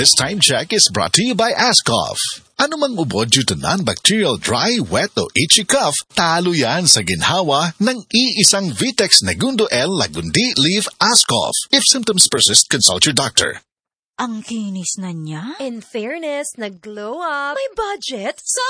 This time check is brought to you by Ascoff. Ano mang ubod due to non-bacterial dry, wet o itchy cough, talo yan sa ginhawa ng iisang Vitex Negundo L Lagundi Leaf Ascoff. If symptoms persist, consult your doctor. Ang kinis na niya. In fairness, nag-glow up. May budget?